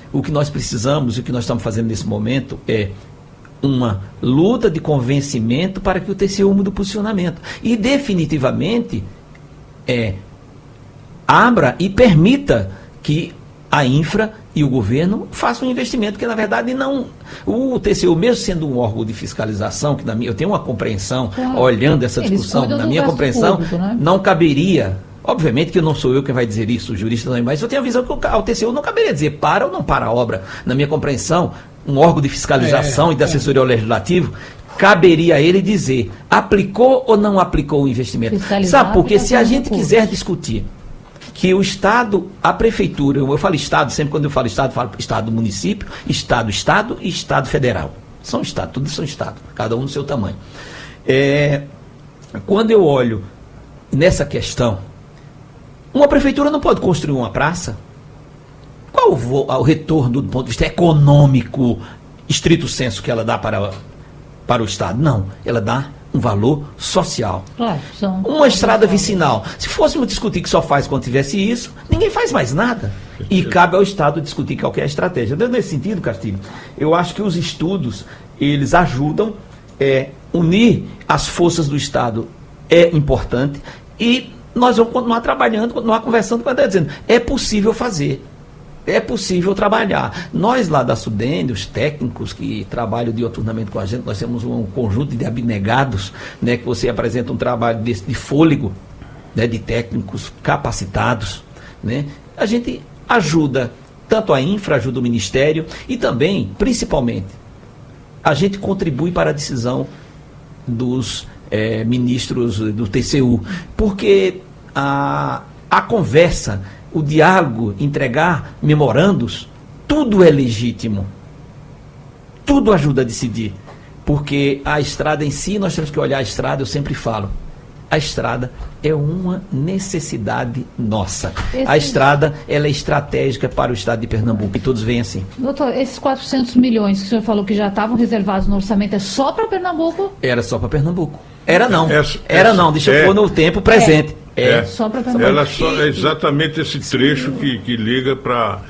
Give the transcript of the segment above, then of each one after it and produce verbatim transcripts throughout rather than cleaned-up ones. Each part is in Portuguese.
o que nós precisamos, o que nós estamos fazendo nesse momento é uma luta de convencimento para que o T C U mude o posicionamento. E definitivamente é, abra e permita que a infra e o governo façam um investimento, que na verdade não... O T C U, mesmo sendo um órgão de fiscalização, que na minha, eu tenho uma compreensão, claro, olhando essa discussão, na minha compreensão, público, né? Não caberia... Obviamente que não sou eu quem vai dizer isso, o jurista não, mas eu tenho a visão que ao T C U não caberia dizer para ou não para a obra. Na minha compreensão, um órgão de fiscalização é, e de assessoria ao legislativo, caberia a ele dizer, aplicou ou não aplicou o investimento. Sabe, porque se a gente quiser discutir que o Estado, a Prefeitura, eu falo Estado, sempre quando eu falo Estado, eu falo Estado, município, Estado, Estado e Estado federal. São Estados, todos são Estados, cada um no seu tamanho. É, quando eu olho nessa questão, uma prefeitura não pode construir uma praça? Qual o, o retorno do ponto de vista econômico, estrito senso, que ela dá para, para o Estado? Não, ela dá um valor social. Claro, são... Uma estrada vicinal. Se fôssemos discutir que só faz quando tivesse isso, ninguém faz mais nada. E cabe ao Estado discutir qual que é a estratégia. Nesse sentido, Castilho, eu acho que os estudos, eles ajudam, é, unir as forças do Estado é importante, e nós vamos continuar trabalhando, continuar conversando, como eu estou dizendo, é possível fazer, é possível trabalhar. Nós lá da Sudene, os técnicos que trabalham dioturnamente com a gente, nós temos um conjunto de abnegados, né, que você apresenta um trabalho desse, de fôlego, né, de técnicos capacitados, né, a gente ajuda, tanto a infra, ajuda o Ministério, e também, principalmente, a gente contribui para a decisão dos É, ministros do T C U, porque a, a conversa, o diálogo, entregar memorandos, tudo é legítimo, tudo ajuda a decidir, porque a estrada em si, nós temos que olhar a estrada, eu sempre falo, a estrada é uma necessidade nossa. Esse... A estrada, ela é estratégica para o estado de Pernambuco, e todos veem assim. Doutor, esses quatrocentos milhões que o senhor falou que já estavam reservados no orçamento, é só para Pernambuco? Era só para Pernambuco. Era não, essa, era essa, não, deixa é, eu pôr no tempo presente. É, é. é só para Pernambuco. Ela só, é exatamente esse trecho que, que liga para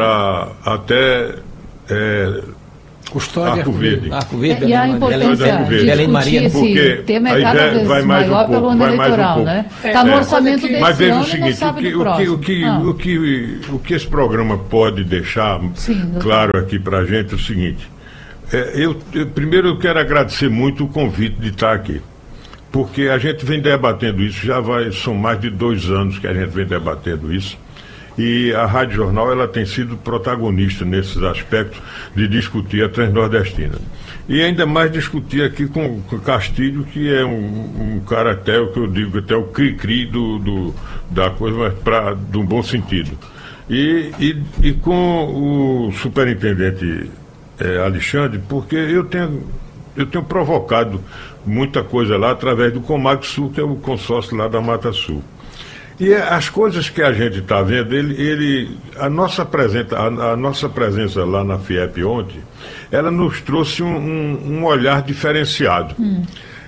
até é, Custódia Arco Verde. Arco Verde, é, e a importância de Belém Maria, esse tema é cada vez vai mais maior um pelo ano eleitoral, um né? Está no é. orçamento desse Mas veja ano o seguinte, e não sabe o que, do o, que, o, que, ah. o, que, o que esse programa pode deixar Sim, claro aqui para a gente é o seguinte, é, eu, eu, primeiro eu quero agradecer muito o convite de estar aqui, porque a gente vem debatendo isso, já vai, são mais de dois anos que a gente vem debatendo isso, e a Rádio Jornal ela tem sido protagonista nesses aspectos de discutir a Transnordestina. E ainda mais discutir aqui com o Castilho, que é um, um cara até, o que eu digo, até o cri-cri do, do, da coisa, mas pra, de um bom sentido. E, e, e com o superintendente é, Alexandre, porque eu tenho, eu tenho provocado muita coisa lá através do Comag Sul, que é o consórcio lá da Mata Sul. E as coisas que a gente está vendo, ele, ele, a, nossa presença, a, a nossa presença lá na FIEP ontem, ela nos trouxe um, um, um olhar diferenciado. Hum.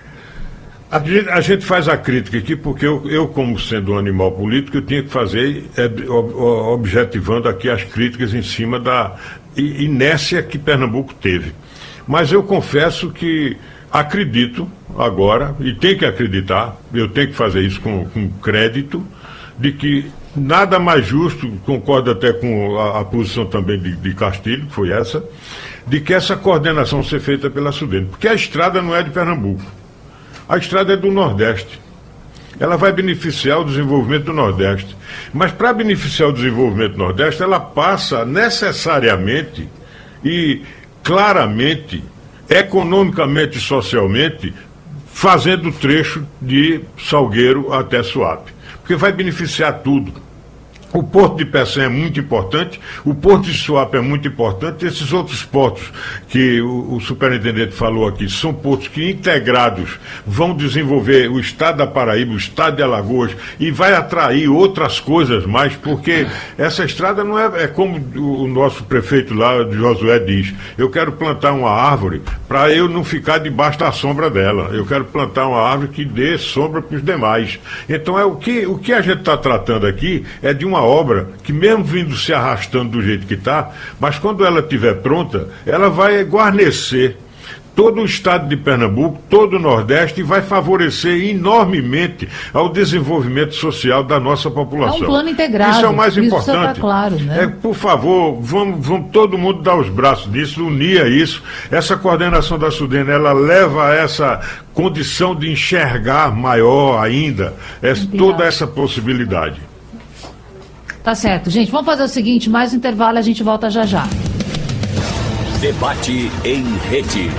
A, gente, a gente faz a crítica aqui porque eu, eu, como sendo um animal político, eu tinha que fazer, é, objetivando aqui as críticas em cima da inércia que Pernambuco teve. Mas eu confesso que acredito agora, e tenho que acreditar, eu tenho que fazer isso com, com crédito, de que nada mais justo, concordo até com a, a posição também de, de Castilho, que foi essa, de que essa coordenação seja feita pela Sudene, porque a estrada não é de Pernambuco, a estrada é do Nordeste, ela vai beneficiar o desenvolvimento do Nordeste, mas para beneficiar o desenvolvimento do Nordeste, ela passa necessariamente e claramente, economicamente e socialmente, fazendo o trecho de Salgueiro até Suape, porque vai beneficiar tudo. O porto de Pecém é muito importante, o porto de Suape é muito importante, esses outros portos que o, o superintendente falou aqui, são portos que integrados vão desenvolver o estado da Paraíba, o estado de Alagoas, e vai atrair outras coisas mais, porque essa estrada não é, é como o, o nosso prefeito lá, Josué, diz, eu quero plantar uma árvore para eu não ficar debaixo da sombra dela, eu quero plantar uma árvore que dê sombra para os demais. Então é o que, o que a gente está tratando aqui é de uma uma obra que, mesmo vindo se arrastando do jeito que está, mas quando ela estiver pronta, ela vai guarnecer todo o estado de Pernambuco, todo o Nordeste, e vai favorecer enormemente ao desenvolvimento social da nossa população. É um plano integrado. Isso é o mais isso importante. Tá claro, né? É, por favor, vamos, vamos todo mundo dar os braços nisso, unir a isso. Essa coordenação da SUDENE, ela leva a essa condição de enxergar maior ainda essa, toda essa possibilidade. Tá certo. Gente, vamos fazer o seguinte, mais um intervalo e a gente volta já já. Debate em rede.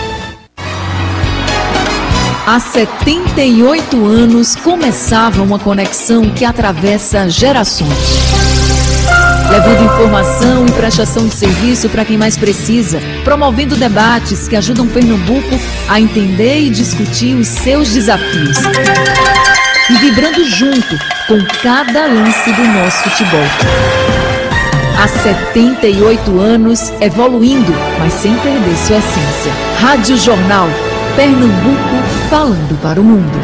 Há setenta e oito anos começava uma conexão que atravessa gerações, levando informação e prestação de serviço para quem mais precisa, promovendo debates que ajudam Pernambuco a entender e discutir os seus desafios e vibrando junto com cada lance do nosso futebol. Há setenta e oito anos evoluindo, mas sem perder sua essência. Rádio Jornal, Pernambuco falando para o mundo.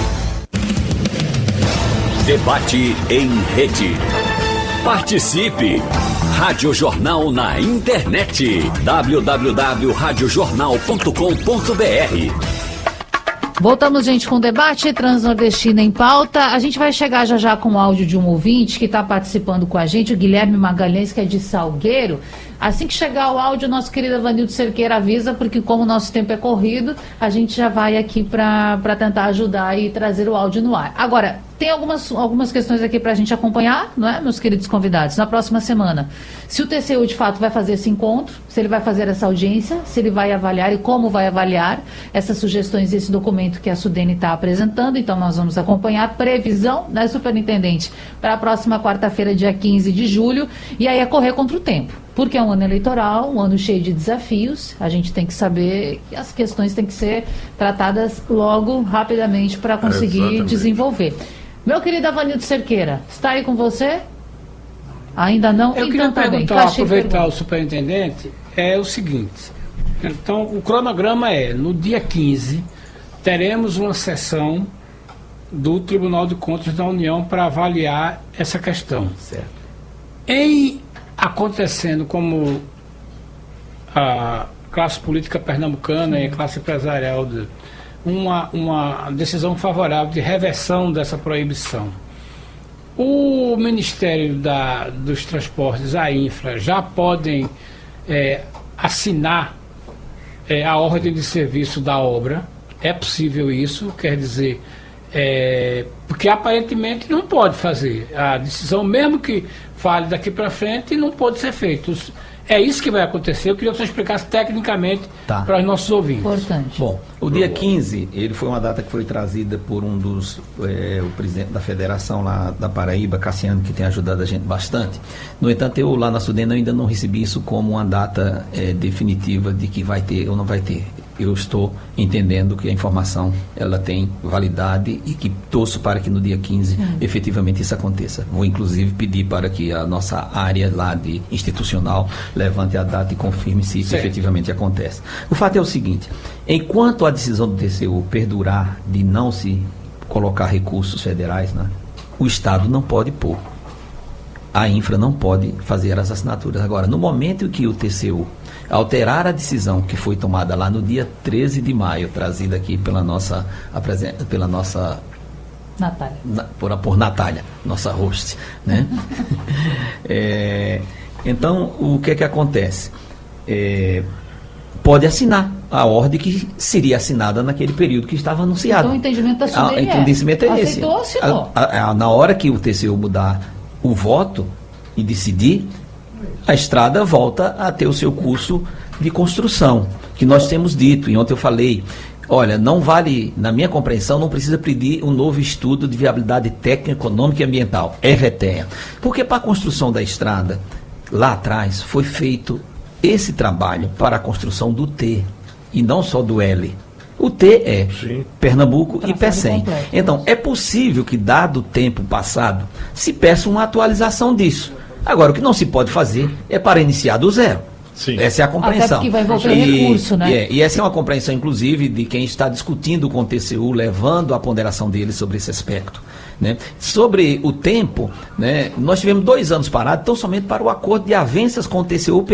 Debate em rede. Participe! Rádio Jornal na internet. w w w ponto rádio jornal ponto com ponto b r. Voltamos, gente, com o debate Transnordestina em pauta. A gente vai chegar já já com o áudio de um ouvinte que está participando com a gente, o Guilherme Magalhães, que é de Salgueiro. Assim que chegar o áudio, nosso querido Avanildo Cerqueira avisa, porque como o nosso tempo é corrido, a gente já vai aqui para tentar ajudar e trazer o áudio no ar. Agora, tem algumas, algumas questões aqui para a gente acompanhar, não é, meus queridos convidados? Na próxima semana, se o T C U de fato vai fazer esse encontro, se ele vai fazer essa audiência, se ele vai avaliar e como vai avaliar essas sugestões e esse documento que a SUDENE está apresentando. Então nós vamos acompanhar a previsão, né, superintendente, para a próxima quarta-feira, dia quinze de julho, e aí é correr contra o tempo. Porque é um ano eleitoral, um ano cheio de desafios, a gente tem que saber que as questões têm que ser tratadas logo, rapidamente, para conseguir é, desenvolver. Meu querido Avanildo Cerqueira, está aí com você? Ainda não? Eu então, queria tá perguntar, bem. aproveitar pergunta. o superintendente, é o seguinte, então o cronograma é, no dia quinze, teremos uma sessão do Tribunal de Contas da União para avaliar essa questão. Certo. Em acontecendo como a classe política pernambucana e a classe empresarial de uma, uma decisão favorável de reversão dessa proibição, o Ministério da, dos Transportes, a Infra, já podem é, assinar é, a ordem de serviço da obra. É possível isso, quer dizer, é, porque aparentemente não pode fazer a decisão, mesmo que fale daqui para frente, não pode ser feito. É isso que vai acontecer. Eu queria que você explicasse tecnicamente tá. para os nossos ouvintes. Importante. Bom, o dia quinze, ele foi uma data que foi trazida por um dos, é, o presidente da federação lá da Paraíba, Cassiano, que tem ajudado a gente bastante. No entanto, eu lá na SUDENE ainda não recebi isso como uma data é, definitiva de que vai ter ou não vai ter. Eu estou entendendo que a informação ela tem validade e que torço para que no dia quinze hum. efetivamente isso aconteça. Vou inclusive pedir para que a nossa área lá de institucional levante a data e confirme se isso certo. efetivamente acontece. O fato é o seguinte, enquanto a decisão do T C U perdurar de não se colocar recursos federais, né, o Estado não pode pôr. A Infra não pode fazer as assinaturas. Agora, no momento em que o T C U alterar a decisão que foi tomada lá no dia treze de maio, trazida aqui pela nossa, pela nossa Natália. Na, por, por Natália, nossa host, né? é, então, o que é que acontece? É, pode assinar a ordem que seria assinada naquele período que estava anunciado. Então, o entendimento da SUDENE é. O entendimento é esse. Aceitou, assinou. A, a, a, na hora que o T C U mudar o voto e decidir, a estrada volta a ter o seu curso de construção, que nós temos dito, e ontem eu falei, olha, não vale, na minha compreensão, não precisa pedir um novo estudo de viabilidade técnica, econômica e ambiental, E V T E, porque para a construção da estrada, lá atrás, foi feito esse trabalho para a construção do T, e não só do L. O T é Sim. Pernambuco Traçado e Pecém. Completo. Então, é possível que, dado o tempo passado, se peça uma atualização disso. Agora, o que não se pode fazer é para iniciar do zero. Sim. Essa é a compreensão. Até porque vai envolver e, recurso, né? E, e essa é uma compreensão, inclusive, de quem está discutindo com o T C U, levando a ponderação dele sobre esse aspecto. né? Sobre o tempo, né, nós tivemos dois anos parados, tão somente para o acordo de avanças com o T C U